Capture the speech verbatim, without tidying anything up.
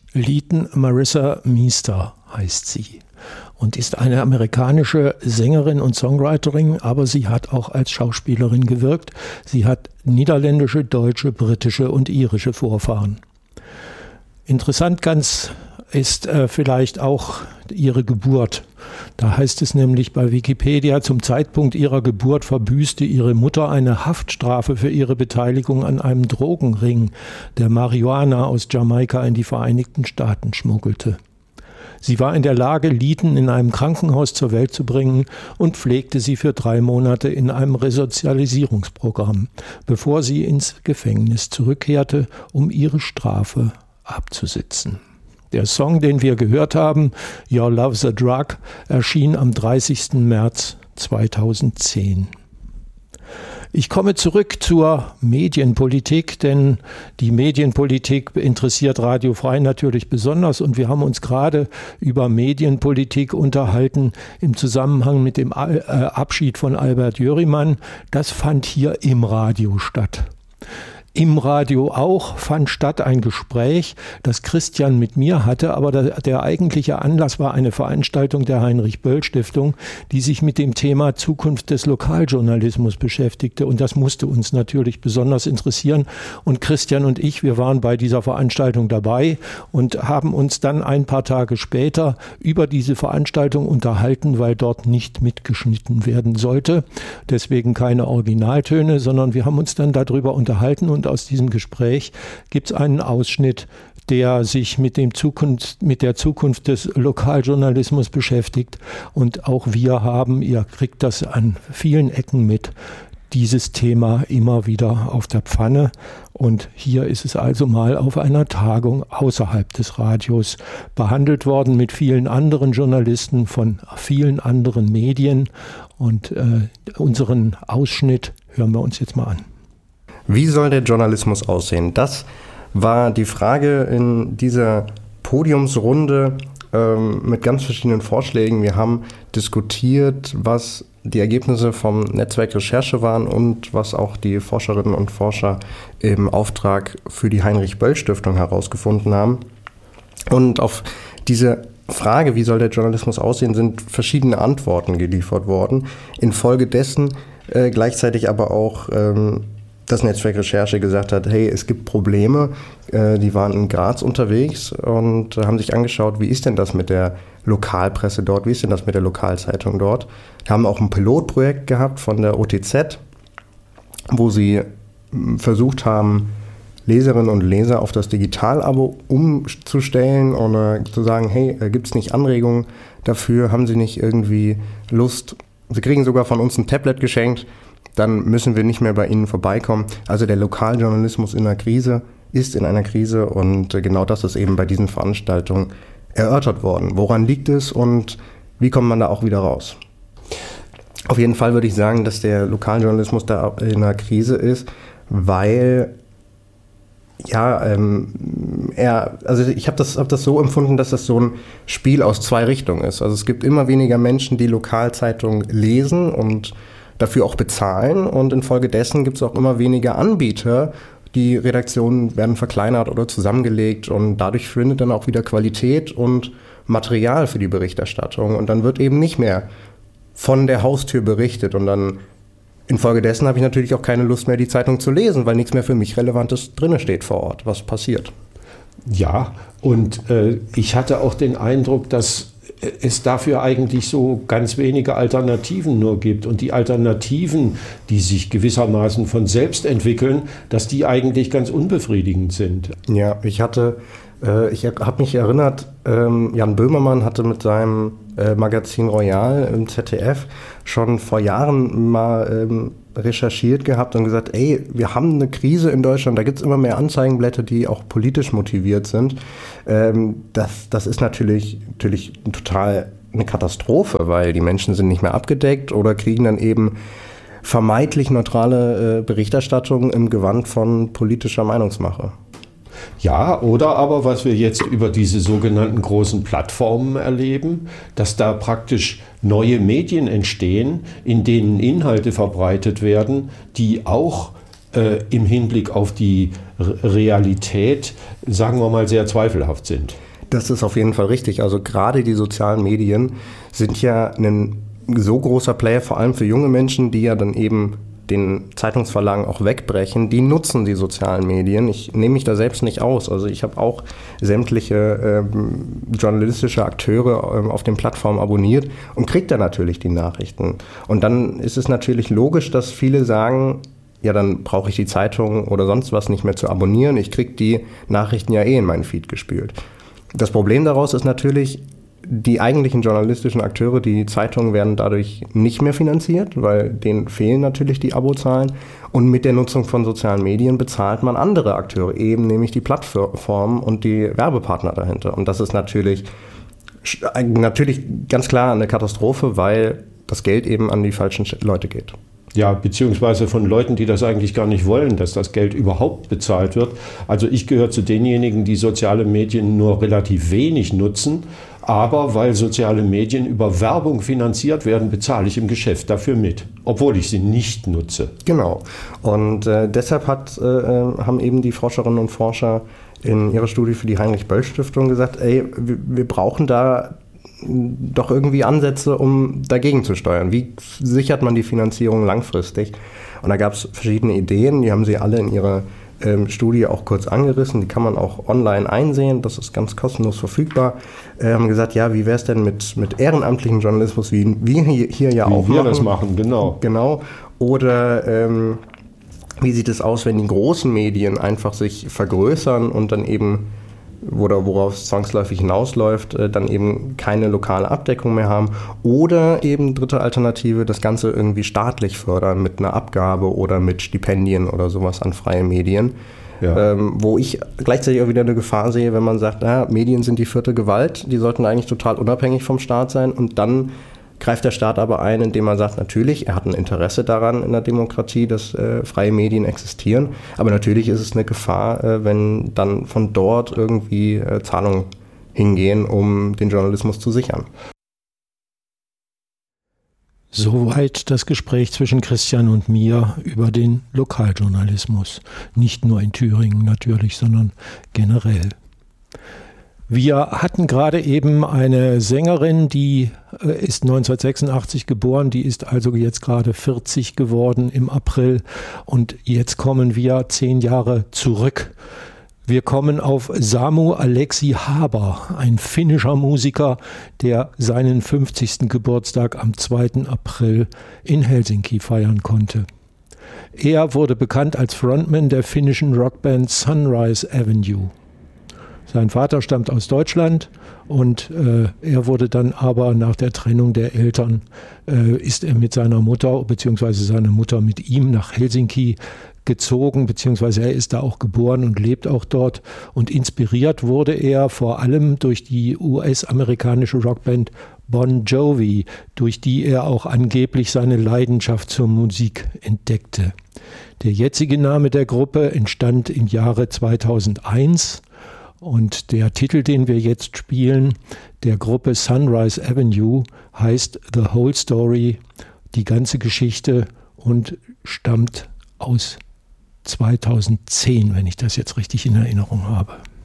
Leighton Marissa Meester heißt sie und ist eine amerikanische Sängerin und Songwriterin, aber sie hat auch als Schauspielerin gewirkt. Sie hat niederländische, deutsche, britische und irische Vorfahren. Interessant ganz ist äh, vielleicht auch ihre Geburt. Da heißt es nämlich bei Wikipedia, zum Zeitpunkt ihrer Geburt verbüßte ihre Mutter eine Haftstrafe für ihre Beteiligung an einem Drogenring, der Marihuana aus Jamaika in die Vereinigten Staaten schmuggelte. Sie war in der Lage, Leighton in einem Krankenhaus zur Welt zu bringen und pflegte sie für drei Monate in einem Resozialisierungsprogramm, bevor sie ins Gefängnis zurückkehrte, um ihre Strafe abzusitzen. Der Song, den wir gehört haben, Your Love's a Drug, erschien am dreißigsten März zweitausendzehn. Ich komme zurück zur Medienpolitik, denn die Medienpolitik interessiert Radio Frei natürlich besonders und wir haben uns gerade über Medienpolitik unterhalten im Zusammenhang mit dem Abschied von Albert Jörimann. Das fand hier im Radio statt. Im Radio auch fand statt ein Gespräch, das Christian mit mir hatte, aber der, der eigentliche Anlass war eine Veranstaltung der Heinrich-Böll-Stiftung, die sich mit dem Thema Zukunft des Lokaljournalismus beschäftigte und das musste uns natürlich besonders interessieren und Christian und ich, wir waren bei dieser Veranstaltung dabei und haben uns dann ein paar Tage später über diese Veranstaltung unterhalten, weil dort nicht mitgeschnitten werden sollte, deswegen keine Originaltöne, sondern wir haben uns dann darüber unterhalten und aus diesem Gespräch gibt es einen Ausschnitt, der sich mit, dem Zukunft, mit der Zukunft des Lokaljournalismus beschäftigt. Und auch wir haben, ihr kriegt das an vielen Ecken mit, dieses Thema immer wieder auf der Pfanne. Und hier ist es also mal auf einer Tagung außerhalb des Radios behandelt worden mit vielen anderen Journalisten von vielen anderen Medien. Und äh, unseren Ausschnitt hören wir uns jetzt mal an. Wie soll der Journalismus aussehen? Das war die Frage in dieser Podiumsrunde ähm, mit ganz verschiedenen Vorschlägen. Wir haben diskutiert, was die Ergebnisse vom Netzwerk Recherche waren und was auch die Forscherinnen und Forscher im Auftrag für die Heinrich-Böll-Stiftung herausgefunden haben. Und auf diese Frage, wie soll der Journalismus aussehen, sind verschiedene Antworten geliefert worden. Infolgedessen äh, gleichzeitig aber auch ähm, das Netzwerk Recherche gesagt hat, hey, es gibt Probleme. Äh, die waren in Graz unterwegs und haben sich angeschaut, wie ist denn das mit der Lokalpresse dort, wie ist denn das mit der Lokalzeitung dort. Wir haben auch ein Pilotprojekt gehabt von der O T Z, wo sie versucht haben, Leserinnen und Leser auf das Digital-Abo umzustellen oder zu sagen, hey, gibt es nicht Anregungen dafür, haben sie nicht irgendwie Lust, sie kriegen sogar von uns ein Tablet geschenkt, dann müssen wir nicht mehr bei ihnen vorbeikommen. Also der Lokaljournalismus in einer Krise ist in einer Krise und genau das ist eben bei diesen Veranstaltungen erörtert worden. Woran liegt es und wie kommt man da auch wieder raus? Auf jeden Fall würde ich sagen, dass der Lokaljournalismus da in einer Krise ist, weil ja, ähm, er, also ich habe das, hab das so empfunden, dass das so ein Spiel aus zwei Richtungen ist. Also es gibt immer weniger Menschen, die Lokalzeitungen lesen und dafür auch bezahlen und infolgedessen gibt es auch immer weniger Anbieter. Die Redaktionen werden verkleinert oder zusammengelegt und dadurch findet dann auch wieder Qualität und Material für die Berichterstattung und dann wird eben nicht mehr von der Haustür berichtet und dann infolgedessen habe ich natürlich auch keine Lust mehr, die Zeitung zu lesen, weil nichts mehr für mich Relevantes drin steht vor Ort, was passiert. Ja, und äh, ich hatte auch den Eindruck, dass es dafür eigentlich so ganz wenige Alternativen nur gibt. Und die Alternativen, die sich gewissermaßen von selbst entwickeln, dass die eigentlich ganz unbefriedigend sind. Ja, ich hatte, äh, ich habe mich erinnert, ähm, Jan Böhmermann hatte mit seinem äh, Magazin Royal im Z D F schon vor Jahren mal ähm, recherchiert gehabt und gesagt, ey, wir haben eine Krise in Deutschland, da gibt es immer mehr Anzeigenblätter, die auch politisch motiviert sind. Ähm, das, das ist natürlich, natürlich total eine Katastrophe, weil die Menschen sind nicht mehr abgedeckt oder kriegen dann eben vermeintlich neutrale äh, Berichterstattung im Gewand von politischer Meinungsmache. Ja, oder aber was wir jetzt über diese sogenannten großen Plattformen erleben, dass da praktisch neue Medien entstehen, in denen Inhalte verbreitet werden, die auch äh, im Hinblick auf die Realität, sagen wir mal, sehr zweifelhaft sind. Das ist auf jeden Fall richtig. Also gerade die sozialen Medien sind ja ein so großer Player, vor allem für junge Menschen, die ja dann eben den Zeitungsverlagen auch wegbrechen, die nutzen die sozialen Medien. Ich nehme mich da selbst nicht aus. Also ich habe auch sämtliche ähm, journalistische Akteure ähm, auf den Plattformen abonniert und kriege da natürlich die Nachrichten. Und dann ist es natürlich logisch, dass viele sagen, ja, dann brauche ich die Zeitung oder sonst was nicht mehr zu abonnieren. Ich kriege die Nachrichten ja eh in meinen Feed gespült. Das Problem daraus ist natürlich, die eigentlichen journalistischen Akteure, die Zeitungen werden dadurch nicht mehr finanziert, weil denen fehlen natürlich die Abozahlen. Und mit der Nutzung von sozialen Medien bezahlt man andere Akteure, eben nämlich die Plattformen und die Werbepartner dahinter. Und das ist natürlich, natürlich ganz klar eine Katastrophe, weil das Geld eben an die falschen Leute geht. Ja, beziehungsweise von Leuten, die das eigentlich gar nicht wollen, dass das Geld überhaupt bezahlt wird. Also ich gehöre zu denjenigen, die soziale Medien nur relativ wenig nutzen. Aber weil soziale Medien über Werbung finanziert werden, bezahle ich im Geschäft dafür mit, obwohl ich sie nicht nutze. Genau. Und äh, deshalb hat, äh, haben eben die Forscherinnen und Forscher in ihrer Studie für die Heinrich-Böll-Stiftung gesagt, ey, wir, wir brauchen da doch irgendwie Ansätze, um dagegen zu steuern. Wie sichert man die Finanzierung langfristig? Und da gab es verschiedene Ideen, die haben sie alle in ihrer ähm, Studie auch kurz angerissen. Die kann man auch online einsehen, das ist ganz kostenlos verfügbar. Äh, haben gesagt, ja, wie wäre es denn mit, mit ehrenamtlichem Journalismus, wie wir hier, hier ja wie auch wir machen. das machen, genau. Genau. Oder ähm, wie sieht es aus, wenn die großen Medien einfach sich vergrößern und dann eben, oder worauf es zwangsläufig hinausläuft, äh, dann eben keine lokale Abdeckung mehr haben. Oder eben dritte Alternative, das Ganze irgendwie staatlich fördern mit einer Abgabe oder mit Stipendien oder sowas an freie Medien. Ja. Ähm, wo ich gleichzeitig auch wieder eine Gefahr sehe, wenn man sagt, na, Medien sind die vierte Gewalt, die sollten eigentlich total unabhängig vom Staat sein, und dann greift der Staat aber ein, indem er sagt, natürlich, er hat ein Interesse daran in der Demokratie, dass äh, freie Medien existieren, aber natürlich ist es eine Gefahr, äh, wenn dann von dort irgendwie äh, Zahlungen hingehen, um den Journalismus zu sichern. Soweit das Gespräch zwischen Christian und mir über den Lokaljournalismus. Nicht nur in Thüringen natürlich, sondern generell. Wir hatten gerade eben eine Sängerin, die äh, ist neunzehnhundertsechsundachtzig geboren, die ist also jetzt gerade vierzig geworden im April, und jetzt kommen wir zehn Jahre zurück. Wir kommen auf Samu Aleksi Haber, ein finnischer Musiker, der seinen fünfzigsten Geburtstag am zweiten April in Helsinki feiern konnte. Er wurde bekannt als Frontman der finnischen Rockband Sunrise Avenue. Sein Vater stammt aus Deutschland, und äh, er wurde dann aber nach der Trennung der Eltern, äh, ist er mit seiner Mutter, beziehungsweise seine Mutter mit ihm nach Helsinki gezogen, beziehungsweise er ist da auch geboren und lebt auch dort. Und inspiriert wurde er vor allem durch die U S-amerikanische Rockband Bon Jovi, durch die er auch angeblich seine Leidenschaft zur Musik entdeckte. Der jetzige Name der Gruppe entstand im Jahre zweitausendeins. Und der Titel, den wir jetzt spielen, der Gruppe Sunrise Avenue, heißt The Whole Story, die ganze Geschichte, und stammt aus zweitausendzehn, wenn ich das jetzt richtig in Erinnerung habe.